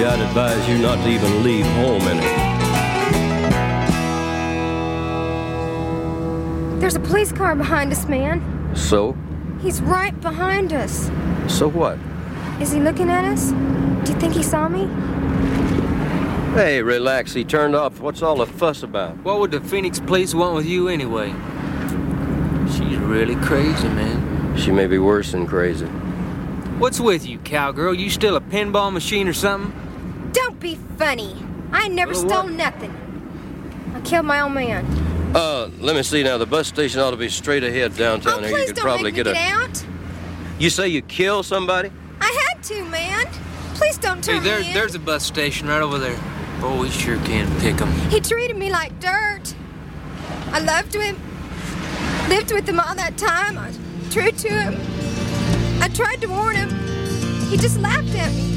emergency, I'd advise you not to even leave home in it. There's a police car behind us, man. So? He's right behind us. So what? Is he looking at us? Do you think he saw me? Hey, relax. He turned off. What's all the fuss about? What would the Phoenix police want with you anyway? She's really crazy, man. She may be worse than crazy. What's with you, cowgirl? You still a pinball machine or something? Don't be funny. I never stole nothing. I killed my own man. Let me see now. The bus station ought to be straight ahead downtown here. Please You could probably don't make me get out. You say you killed somebody? I had to, man. Please don't turn me in. There's a bus station right over there. Oh, we sure can pick him. He treated me like dirt. I loved him. Lived with him all that time. I was true to him. I tried to warn him. He just laughed at me.